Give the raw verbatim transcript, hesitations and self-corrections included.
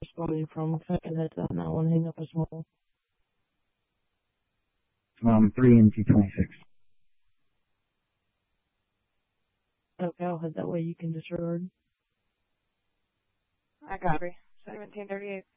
responding from. Can I head to that now and hang up as well? Um, three N G twenty-six. Okay, I'll head that way. You can disregard. I copy. seventeen thirty-eight.